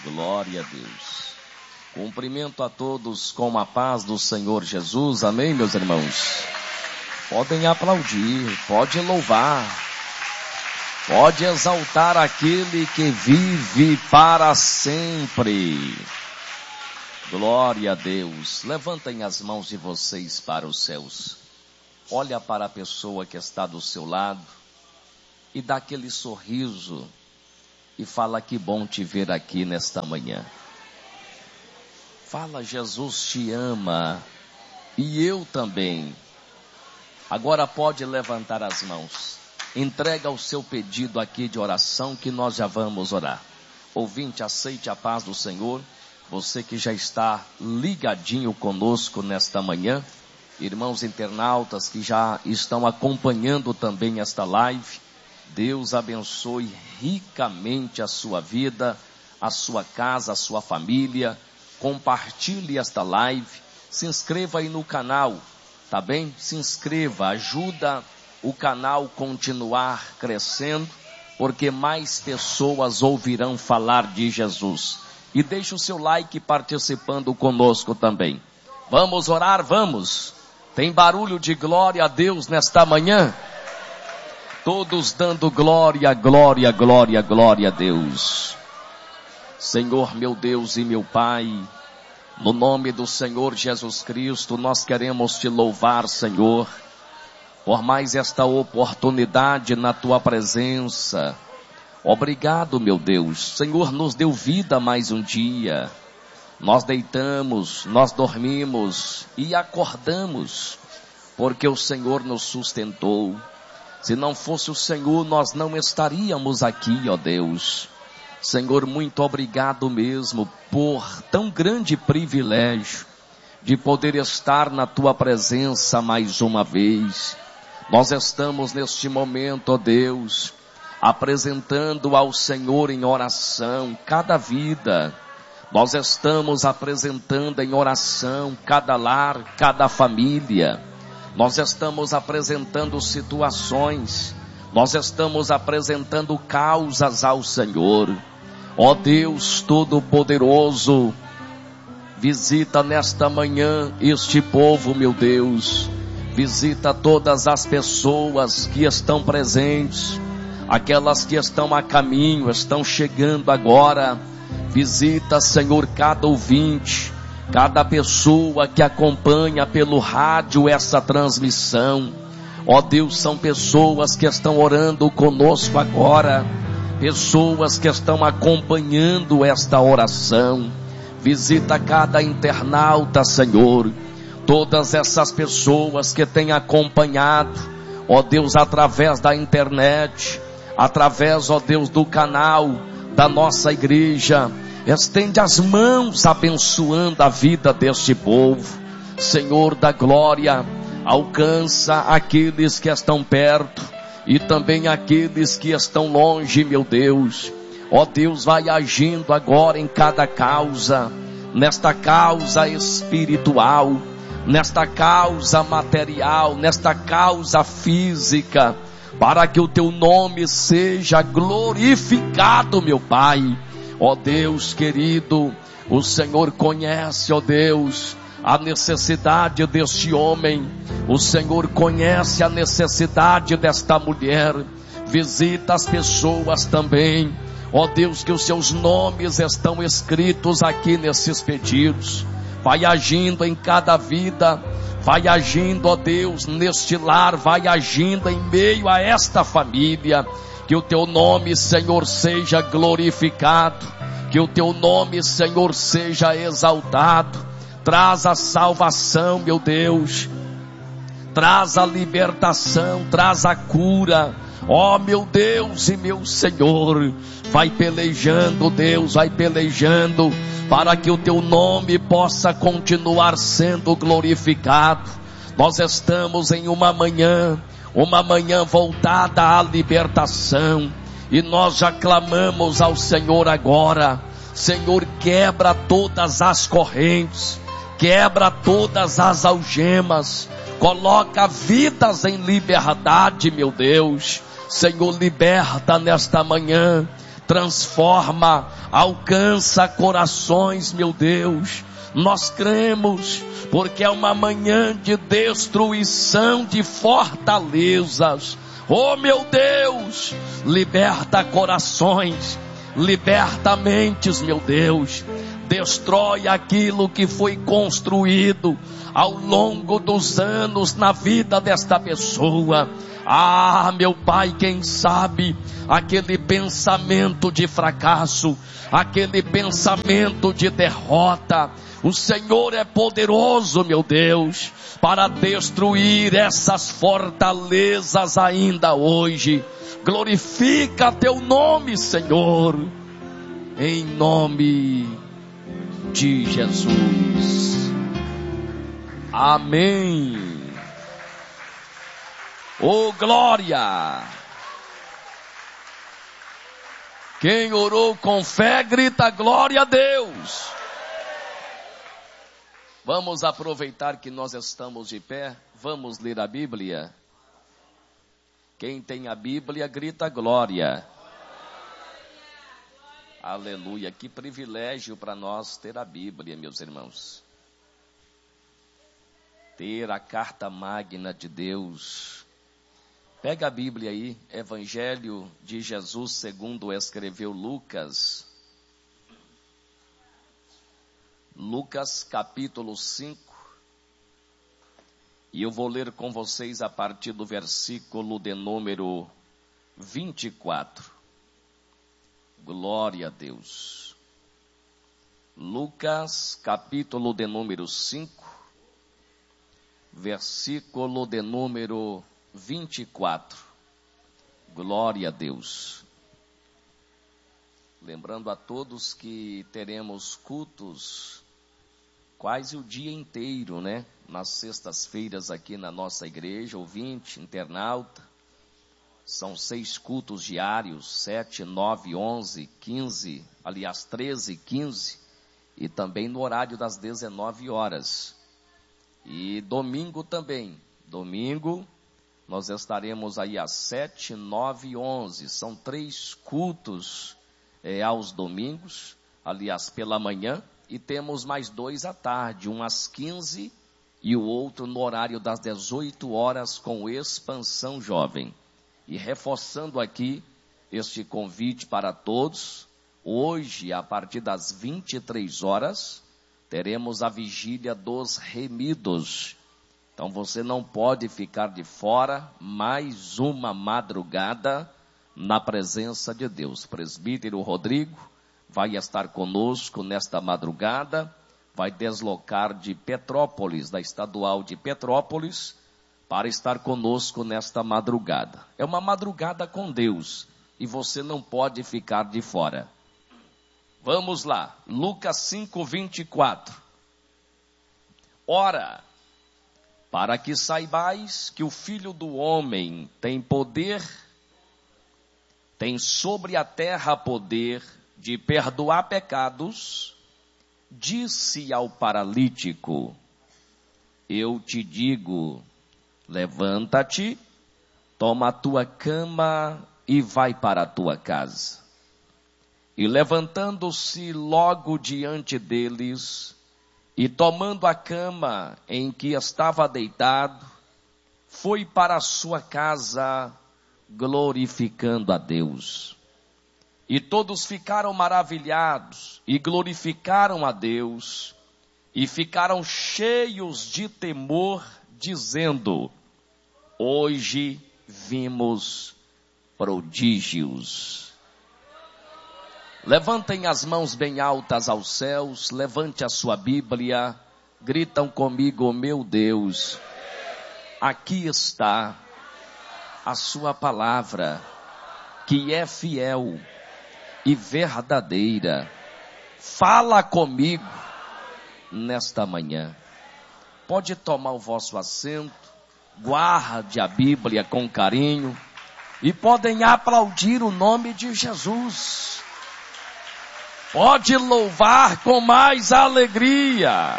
Glória a Deus. Cumprimento a todos com a paz do Senhor Jesus. Amém, meus irmãos? Podem aplaudir, pode louvar, pode exaltar aquele que vive para sempre. Glória a Deus. Levantem as mãos de vocês para os céus. Olha para a pessoa que está do seu lado e dá aquele sorriso e fala: que bom te ver aqui nesta manhã. Fala: Jesus te ama e eu também. Agora pode levantar as mãos. Entrega o seu pedido aqui de oração que nós já vamos orar. Ouvinte, aceite a paz do Senhor. Você que já está ligadinho conosco nesta manhã. Irmãos internautas que já estão acompanhando também esta live. Deus abençoe ricamente a sua vida, a sua casa, a sua família. Compartilhe esta live. Se inscreva aí no canal, tá bem? Se inscreva, ajuda o canal continuar crescendo, porque mais pessoas ouvirão falar de Jesus. E deixe o seu like participando conosco também. Vamos orar, vamos. Tem barulho de glória a Deus nesta manhã? Todos dando glória, glória, glória, glória a Deus. Senhor, meu Deus e meu Pai, no nome do Senhor Jesus Cristo, nós queremos te louvar, Senhor, por mais esta oportunidade na tua presença. Obrigado, meu Deus. Senhor, nos deu vida mais um dia. Nós deitamos, nós dormimos e acordamos, porque o Senhor nos sustentou. Se não fosse o Senhor, nós não estaríamos aqui, ó Deus. Senhor, muito obrigado mesmo por tão grande privilégio de poder estar na tua presença mais uma vez. Nós estamos neste momento, ó Deus, apresentando ao Senhor em oração cada vida. Nós estamos apresentando em oração cada lar, cada família. Nós estamos apresentando situações. Nós estamos apresentando causas ao Senhor. Ó Deus Todo-Poderoso, visita nesta manhã este povo, meu Deus. Visita todas as pessoas que estão presentes, aquelas que estão a caminho, estão chegando agora. Visita, Senhor, cada ouvinte, cada pessoa que acompanha pelo rádio essa transmissão. Ó Deus, são pessoas que estão orando conosco agora, pessoas que estão acompanhando esta oração. Visita cada internauta, Senhor, todas essas pessoas que têm acompanhado, ó Deus, através da internet, através, ó Deus, do canal da nossa igreja. Estende as mãos abençoando a vida deste povo. Senhor da glória, alcança aqueles que estão perto e também aqueles que estão longe, meu Deus. Ó Deus, vai agindo agora em cada causa, nesta causa espiritual, nesta causa material, nesta causa física, para que o teu nome seja glorificado, meu Pai. Ó Deus querido, o Senhor conhece, ó Deus, a necessidade deste homem. O Senhor conhece a necessidade desta mulher. Visita as pessoas também, ó Deus, que os seus nomes estão escritos aqui nesses pedidos. Vai agindo em cada vida, vai agindo, ó Deus, neste lar, vai agindo em meio a esta família. Que o teu nome, Senhor, seja glorificado, que o teu nome, Senhor, seja exaltado. Traz a salvação, meu Deus, traz a libertação, traz a cura. Ó meu Deus e meu Senhor, vai pelejando, Deus, vai pelejando, para que o teu nome possa continuar sendo glorificado. Nós estamos em uma manhã voltada à libertação, e nós já clamamos ao Senhor agora. Senhor, quebra todas as correntes, quebra todas as algemas, coloca vidas em liberdade, meu Deus. Senhor, liberta nesta manhã, transforma, alcança corações, meu Deus. Nós cremos, porque é uma manhã de destruição de fortalezas. Oh meu Deus, liberta corações, liberta mentes, meu Deus. Destrói aquilo que foi construído ao longo dos anos na vida desta pessoa. Ah, meu Pai, quem sabe aquele pensamento de fracasso, aquele pensamento de derrota. O Senhor é poderoso, meu Deus, para destruir essas fortalezas ainda hoje. Glorifica teu nome, Senhor, em nome de Jesus. Amém. Oh, glória! Quem orou com fé, grita glória a Deus. Vamos aproveitar que nós estamos de pé, vamos ler a Bíblia. Quem tem a Bíblia, grita glória. Aleluia, que privilégio para nós ter a Bíblia, meus irmãos. Ter a carta magna de Deus. Pega a Bíblia aí, Evangelho de Jesus segundo escreveu Lucas. Lucas capítulo 5. E eu vou ler com vocês a partir do versículo de número 24. Glória a Deus. Lucas capítulo de número 5, versículo de número 24. Glória a Deus. Lembrando a todos que teremos cultos quase o dia inteiro, né? Nas sextas-feiras aqui na nossa igreja, ouvinte, internauta. São 6 cultos diários, 7, 9, 11, 15, aliás 13, 15, e também no horário das 19 horas. E domingo também, domingo nós estaremos aí às 7, 9 e 11, são 3 cultos aos domingos, aliás pela manhã, e temos mais 2 à tarde, um às 15 e o outro no horário das 18 horas com Expansão Jovem. E reforçando aqui este convite para todos, hoje a partir das 23 horas, teremos a vigília dos remidos. Então você não pode ficar de fora, mais uma madrugada na presença de Deus. O presbítero Rodrigo vai estar conosco nesta madrugada, vai deslocar de Petrópolis, da estadual de Petrópolis, para estar conosco nesta madrugada. É uma madrugada com Deus e você não pode ficar de fora. Vamos lá, Lucas 5, 24. Ora, para que saibais que o Filho do Homem tem poder, tem sobre a terra poder de perdoar pecados, disse ao paralítico, eu te digo, levanta-te, toma a tua cama e vai para a tua casa. E levantando-se logo diante deles, e tomando a cama em que estava deitado, foi para a sua casa, glorificando a Deus. E todos ficaram maravilhados, e glorificaram a Deus, e ficaram cheios de temor, dizendo, hoje vimos prodígios. Levantem as mãos bem altas aos céus, levante a sua Bíblia, gritam comigo, meu Deus, aqui está a sua palavra, que é fiel e verdadeira. Fala comigo nesta manhã. Pode tomar o vosso assento, guarde a Bíblia com carinho e podem aplaudir o nome de Jesus. Pode louvar com mais alegria.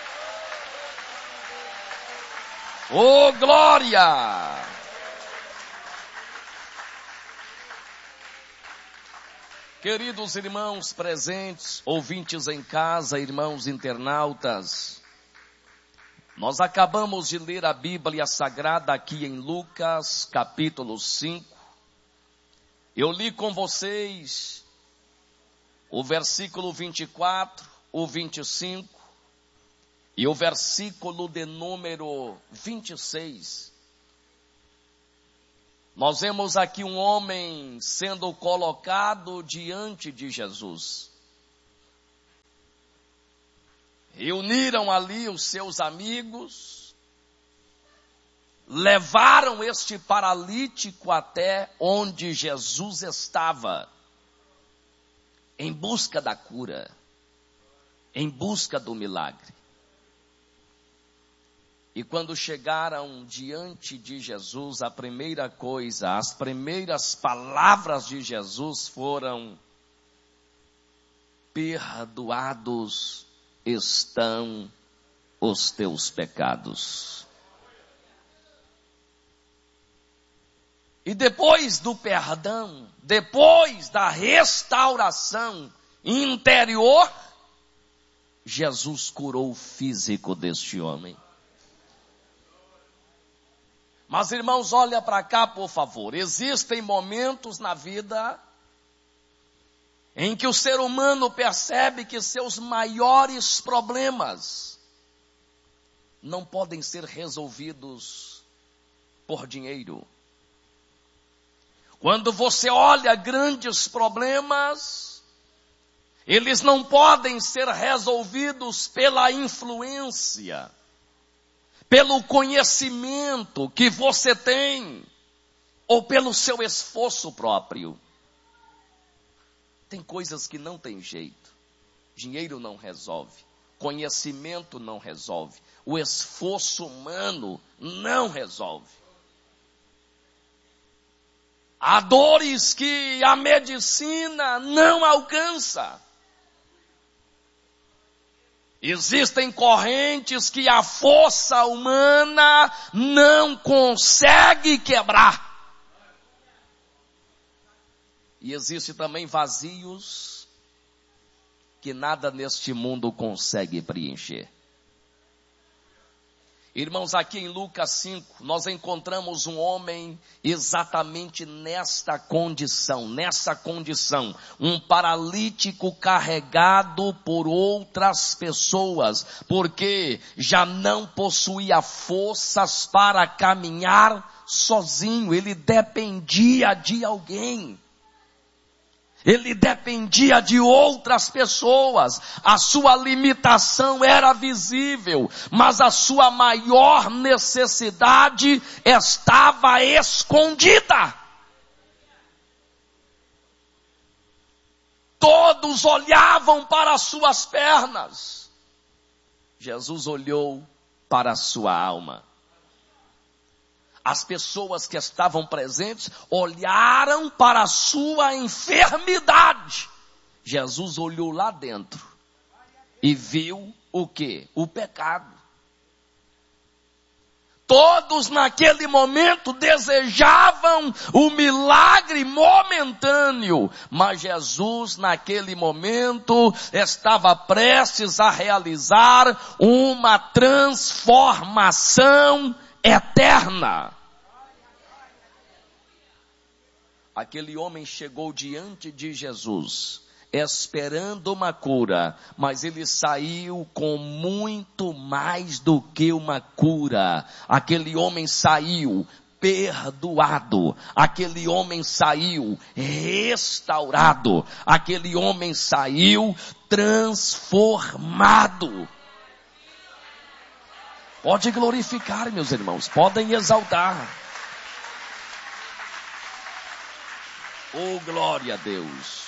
Oh, glória! Queridos irmãos presentes, ouvintes em casa, irmãos internautas, nós acabamos de ler a Bíblia Sagrada aqui em Lucas, capítulo 5. Eu li com vocês o versículo 24, o 25 e o versículo de número 26. Nós vemos aqui um homem sendo colocado diante de Jesus. Reuniram ali os seus amigos, levaram este paralítico até onde Jesus estava, em busca da cura, em busca do milagre. E quando chegaram diante de Jesus, a primeira coisa, as primeiras palavras de Jesus foram: perdoados estão os teus pecados. E depois do perdão, depois da restauração interior, Jesus curou o físico deste homem. Mas irmãos, olha para cá, por favor. Existem momentos na vida em que o ser humano percebe que seus maiores problemas não podem ser resolvidos por dinheiro. Quando você olha grandes problemas, eles não podem ser resolvidos pela influência, pelo conhecimento que você tem, ou pelo seu esforço próprio. Tem coisas que não tem jeito. Dinheiro não resolve. Conhecimento não resolve. O esforço humano não resolve. Há dores que a medicina não alcança. Existem correntes que a força humana não consegue quebrar. E existem também vazios que nada neste mundo consegue preencher. Irmãos, aqui em Lucas 5, nós encontramos um homem exatamente nessa condição, um paralítico carregado por outras pessoas, porque já não possuía forças para caminhar sozinho, ele dependia de alguém. Ele dependia de outras pessoas. A sua limitação era visível, mas a sua maior necessidade estava escondida. Todos olhavam para as suas pernas. Jesus olhou para a sua alma. As pessoas que estavam presentes olharam para a sua enfermidade. Jesus olhou lá dentro e viu o quê? O pecado. Todos naquele momento desejavam o milagre momentâneo, mas Jesus naquele momento estava prestes a realizar uma transformação eterna. Aquele homem chegou diante de Jesus, esperando uma cura, mas ele saiu com muito mais do que uma cura. Aquele homem saiu perdoado, aquele homem saiu restaurado, aquele homem saiu transformado. Pode glorificar, meus irmãos, podem exaltar. Oh, glória a Deus.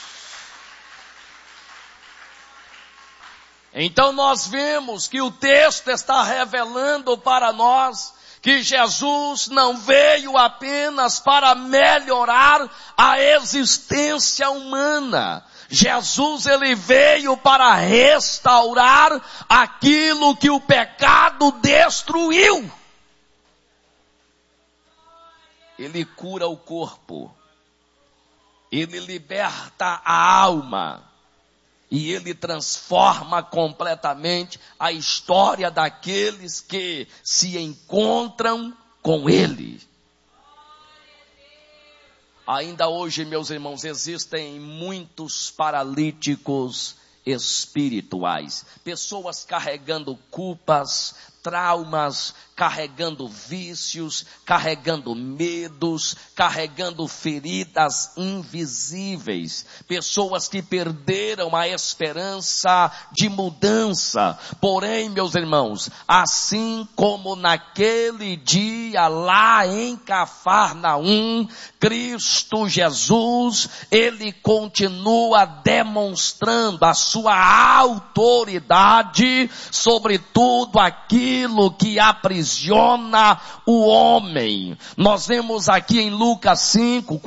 Então nós vemos que o texto está revelando para nós que Jesus não veio apenas para melhorar a existência humana. Jesus, ele veio para restaurar aquilo que o pecado destruiu. Ele cura o corpo, Ele liberta a alma. E ele transforma completamente a história daqueles que se encontram com ele. Ainda hoje, meus irmãos, existem muitos paralíticos espirituais. Pessoas carregando culpas, traumas, carregando vícios, carregando medos, carregando feridas invisíveis. Pessoas que perderam a esperança de mudança. Porém, meus irmãos, assim como naquele dia lá em Cafarnaum, Cristo Jesus, ele continua demonstrando a sua autoridade sobre tudo aquilo que aprisiona o homem. Nós vemos aqui em Lucas 5,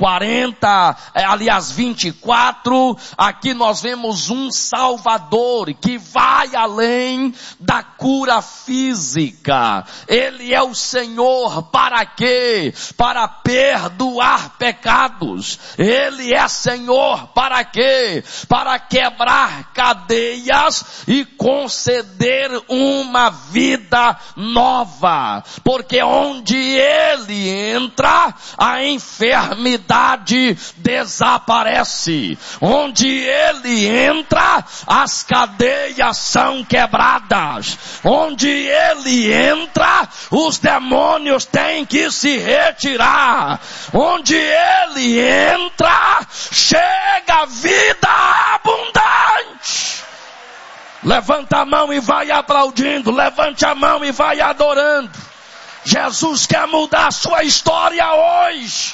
24, aqui nós vemos um Salvador que vai além da cura física. Ele é o Senhor para quê? Para perdoar pecados. Ele é Senhor para quê? Para quebrar cadeias e conceder uma vida nova. Porque onde ele entra, a enfermidade desaparece. Onde ele entra, as cadeias são quebradas. Onde ele entra, os demônios têm que se retirar. Onde ele entra, chega vida abundante. Levanta a mão e vai aplaudindo. Levante a mão e vai adorando. Jesus quer mudar a sua história hoje.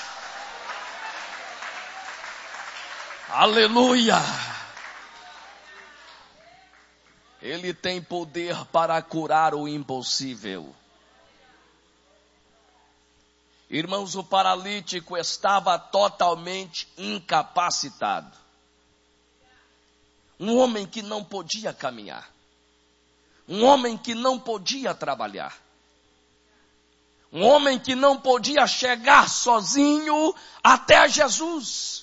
Aleluia. Ele tem poder para curar o impossível. Irmãos, o paralítico estava totalmente incapacitado. Um homem que não podia caminhar. Um homem que não podia trabalhar. Um homem que não podia chegar sozinho até Jesus.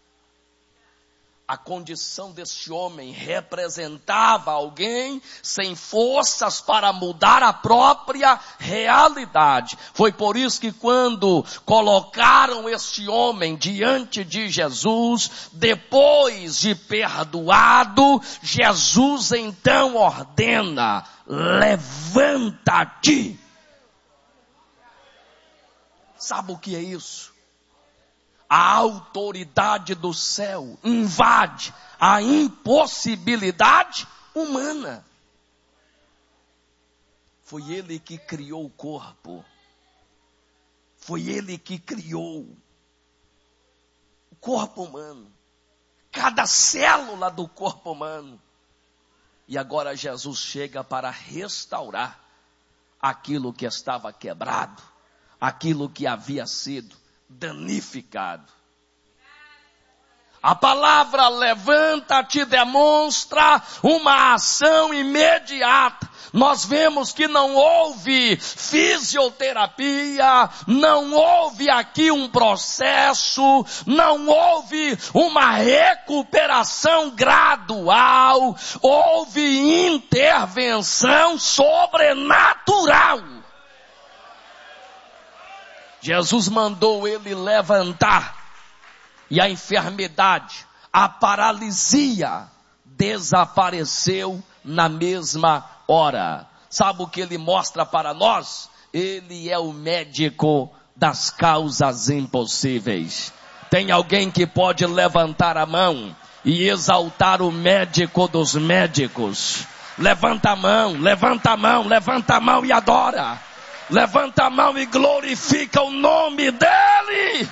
A condição deste homem representava alguém sem forças para mudar a própria realidade. Foi por isso que quando colocaram este homem diante de Jesus, depois de perdoado, Jesus então ordena: levanta-te. Sabe o que é isso? A autoridade do céu invade a impossibilidade humana. Foi ele que criou o corpo. Foi ele que criou o corpo humano. Cada célula do corpo humano. E agora Jesus chega para restaurar aquilo que estava quebrado. Aquilo que havia sido danificado. A palavra levanta-te demonstra uma ação imediata. Nós vemos que não houve fisioterapia, não houve aqui um processo, não houve uma recuperação gradual, houve intervenção sobrenatural. Jesus mandou ele levantar e a enfermidade, a paralisia desapareceu na mesma hora. Sabe o que ele mostra para nós? Ele é o médico das causas impossíveis. Tem alguém que pode levantar a mão e exaltar o médico dos médicos? Levanta a mão, levanta a mão, levanta a mão e adora. Levanta a mão e glorifica o nome dele.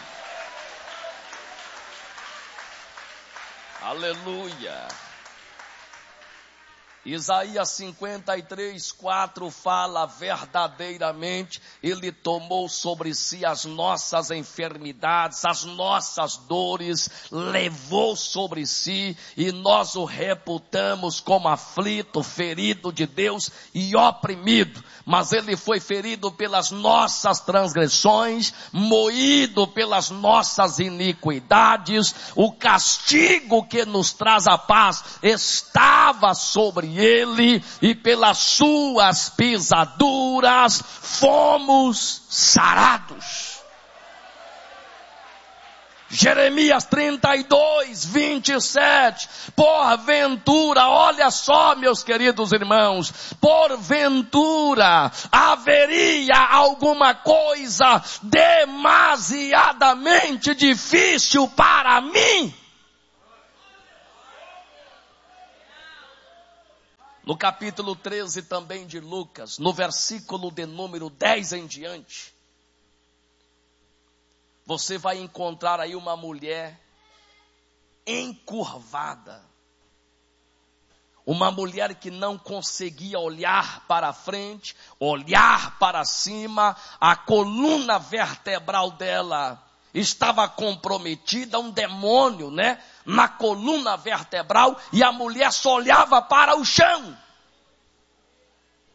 Aleluia. Isaías 53:4 fala verdadeiramente, ele tomou sobre si as nossas enfermidades, as nossas dores, levou sobre si e nós o reputamos como aflito, ferido de Deus e oprimido. Mas ele foi ferido pelas nossas transgressões, moído pelas nossas iniquidades, o castigo que nos traz a paz estava sobre ele e pelas suas pisaduras fomos sarados. Jeremias 32:27, porventura, olha só meus queridos irmãos, porventura haveria alguma coisa demasiadamente difícil para mim? No capítulo 13 também de Lucas, no versículo de número 10 em diante, você vai encontrar aí uma mulher encurvada. Uma mulher que não conseguia olhar para frente, olhar para cima, a coluna vertebral dela estava comprometida, um demônio, na coluna vertebral, e a mulher só olhava para o chão.